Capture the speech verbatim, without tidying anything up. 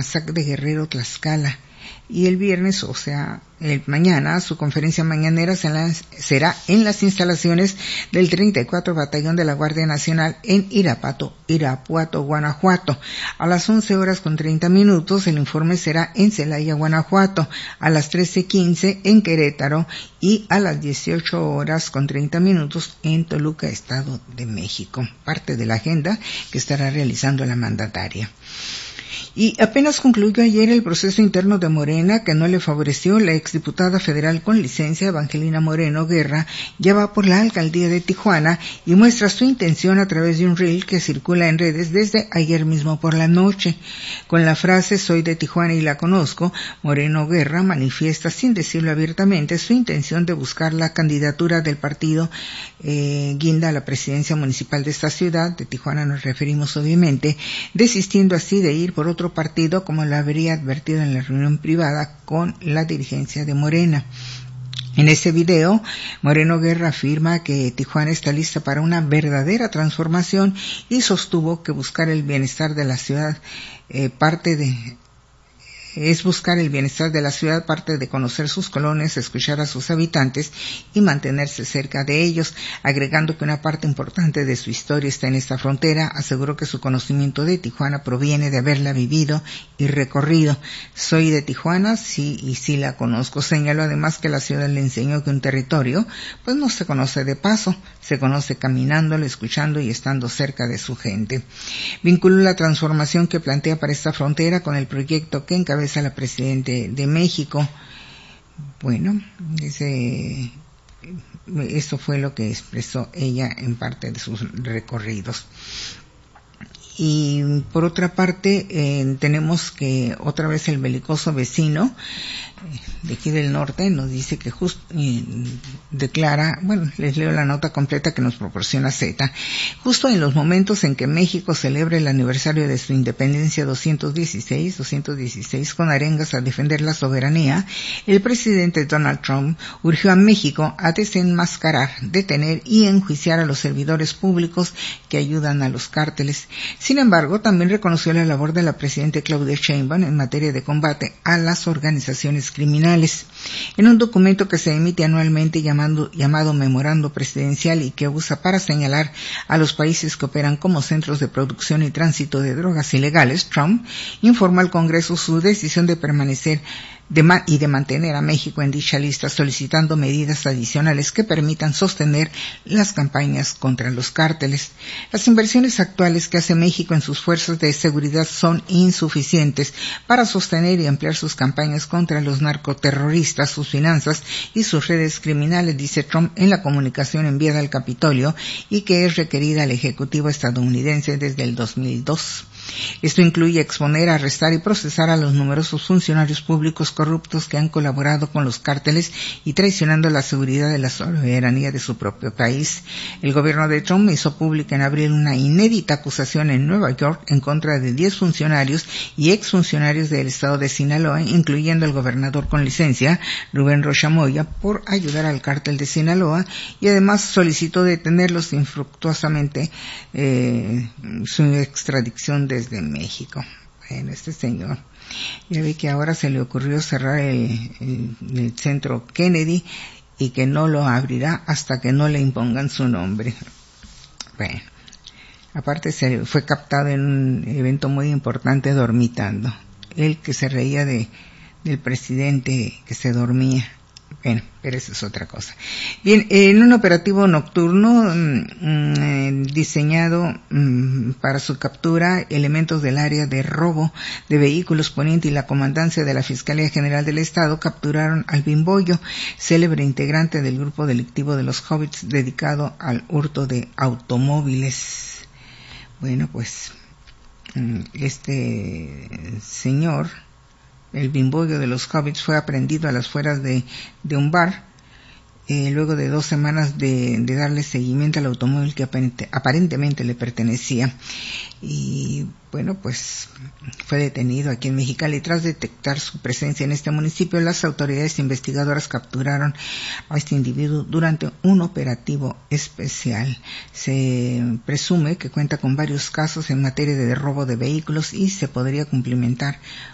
Tecamasac de Guerrero, Tlaxcala. Y el viernes, o sea, el mañana, su conferencia mañanera será en las instalaciones del treinta y cuatro Batallón de la Guardia Nacional en Irapuato, Irapuato, Guanajuato. A las once horas con treinta minutos, el informe será en Celaya, Guanajuato, a las trece quince en Querétaro y a las dieciocho horas con treinta minutos en Toluca, Estado de México. Parte de la agenda que estará realizando la mandataria. Y apenas concluyó ayer el proceso interno de Morena que no le favoreció. La exdiputada federal con licencia, Evangelina Moreno Guerra, ya va por la alcaldía de Tijuana y muestra su intención a través de un reel que circula en redes desde ayer mismo por la noche. Con la frase "soy de Tijuana y la conozco", Moreno Guerra manifiesta, sin decirlo abiertamente, su intención de buscar la candidatura del partido eh, guinda a la presidencia municipal de esta ciudad, de Tijuana nos referimos obviamente, desistiendo así de ir por otro partido, como lo habría advertido en la reunión privada con la dirigencia de Morena. En ese video, Moreno Guerra afirma que Tijuana está lista para una verdadera transformación y sostuvo que buscar el bienestar de la ciudad eh, parte de es buscar el bienestar de la ciudad, parte de conocer sus colonias, escuchar a sus habitantes y mantenerse cerca de ellos, agregando que una parte importante de su historia está en esta frontera. Aseguró que su conocimiento de Tijuana proviene de haberla vivido y recorrido. Soy de Tijuana, sí, y sí la conozco. Señaló además que la ciudad le enseñó que un territorio, pues no se conoce de paso, se conoce caminándolo, escuchando y estando cerca de su gente. Vinculó la transformación que plantea para esta frontera con el proyecto que encabeza a la Presidente de México. Bueno, ese, eso fue lo que expresó ella en parte de sus recorridos. Y por otra parte, eh, tenemos que otra vez el belicoso vecino de aquí del norte nos dice que justo eh, declara, bueno, les leo la nota completa que nos proporciona Z. Justo en los momentos en que México celebra el aniversario de su independencia doscientos dieciséis con arengas a defender la soberanía, el presidente Donald Trump urgió a México a desenmascarar, detener y enjuiciar a los servidores públicos que ayudan a los cárteles. Sin embargo, también reconoció la labor de la presidenta Claudia Sheinbaum en materia de combate a las organizaciones criminales. En un documento que se emite anualmente llamando, llamado Memorando Presidencial y que usa para señalar a los países que operan como centros de producción y tránsito de drogas ilegales, Trump informa al Congreso su decisión de permanecer de ma- y de mantener a México en dicha lista, solicitando medidas adicionales que permitan sostener las campañas contra los cárteles. Las inversiones actuales que hace México en sus fuerzas de seguridad son insuficientes para sostener y ampliar sus campañas contra los narcoterroristas, sus finanzas y sus redes criminales, dice Trump en la comunicación enviada al Capitolio y que es requerida al Ejecutivo estadounidense desde el dos mil dos. Esto incluye exponer, arrestar y procesar a los numerosos funcionarios públicos corruptos que han colaborado con los cárteles y traicionando la seguridad de la soberanía de su propio país. El gobierno de Trump hizo pública en abril una inédita acusación en Nueva York en contra de diez funcionarios y exfuncionarios del estado de Sinaloa, incluyendo el gobernador con licencia, Rubén Rocha Moya, por ayudar al cártel de Sinaloa, y además solicitó detenerlos infructuosamente eh, su extradición desde México. Bueno, este señor, ya ve que ahora se le ocurrió cerrar el, el, el centro Kennedy y que no lo abrirá hasta que no le impongan su nombre. Bueno, aparte se fue captado en un evento muy importante dormitando. Él que se reía de del presidente que se dormía. Bueno, pero eso es otra cosa. Bien, en un operativo nocturno mmm, diseñado mmm, para su captura, elementos del área de robo de vehículos Poniente y la comandancia de la Fiscalía General del Estado capturaron al Bimbollo, célebre integrante del grupo delictivo de los Hobbits dedicado al hurto de automóviles. Bueno, pues este señor, el Bimbollo de los Hobbits, fue aprehendido a las afueras de, de un bar, eh, luego de dos semanas de, de darle seguimiento al automóvil que aparente, aparentemente le pertenecía. Y bueno, pues fue detenido aquí en Mexicali. Tras detectar su presencia en este municipio, las autoridades investigadoras capturaron a este individuo durante un operativo especial. Se presume que cuenta con varios casos en materia de robo de vehículos y se podría cumplimentar